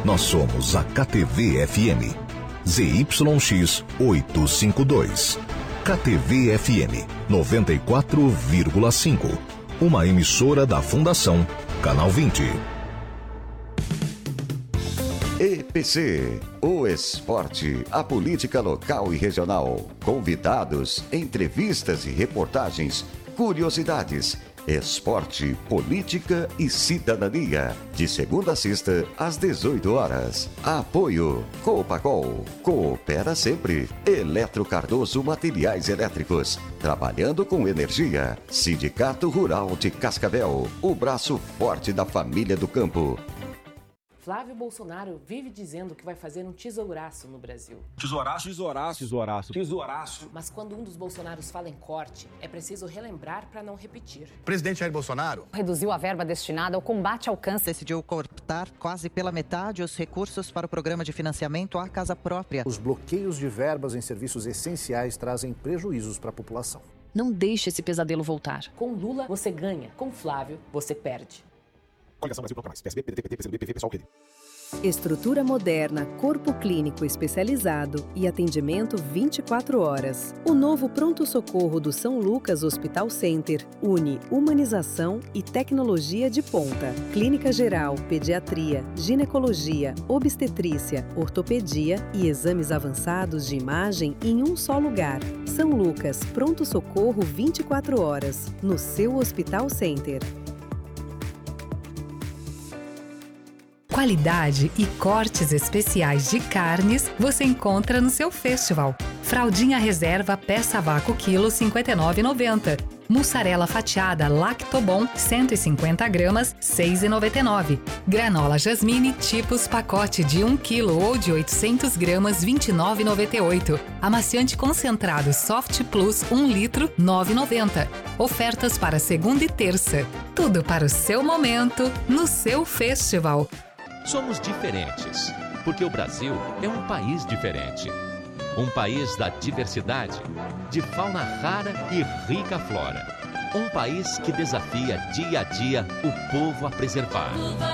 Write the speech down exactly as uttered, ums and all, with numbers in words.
Nós somos a K T V F M. Z Y X oitocentos e cinquenta e dois. K T V F M noventa e quatro vírgula cinco. Uma emissora da Fundação Canal vinte. E P C, o esporte, a política local e regional, convidados, entrevistas e reportagens, curiosidades, esporte, política e cidadania, de segunda a sexta às dezoito horas. Apoio Copacol, coopera sempre. Eletro Cardoso Materiais Elétricos, trabalhando com energia. Sindicato Rural de Cascavel, o braço forte da família do campo. Flávio Bolsonaro vive dizendo que vai fazer um tesouraço no Brasil. Tesouraço, tesouraço, tesouraço, tesouraço. Mas quando um dos Bolsonaros fala em corte, é preciso relembrar para não repetir. O presidente Jair Bolsonaro reduziu a verba destinada ao combate ao câncer. Decidiu cortar quase pela metade os recursos para o programa de financiamento à casa própria. Os bloqueios de verbas em serviços essenciais trazem prejuízos para a população. Não deixe esse pesadelo voltar. Com Lula, você ganha. Com Flávio, você perde. Coligação Brasil Contra Mais. P S B, P D T, P T, P C do B, P V, Pessoal, P D. Estrutura moderna, corpo clínico especializado e atendimento vinte e quatro horas. O novo pronto-socorro do São Lucas Hospital Center une humanização e tecnologia de ponta. Clínica geral, pediatria, ginecologia, obstetrícia, ortopedia e exames avançados de imagem em um só lugar. São Lucas, pronto-socorro vinte e quatro horas, no seu Hospital Center. Qualidade e cortes especiais de carnes você encontra no seu festival. Fraldinha reserva peça vácuo quilo cinquenta e nove reais e noventa centavos. Mussarela fatiada Lactobon cento e cinquenta gramas seis reais e noventa e nove centavos. Granola Jasmine tipos pacote de um quilo ou de oitocentas gramas vinte e nove reais e noventa e oito centavos. Amaciante concentrado Soft Plus um litro nove reais e noventa centavos. Ofertas para segunda e terça. Tudo para o seu momento no seu festival. Somos diferentes, porque o Brasil é um país diferente. Um país da diversidade, de fauna rara e rica flora. Um país que desafia dia a dia o povo a preservar.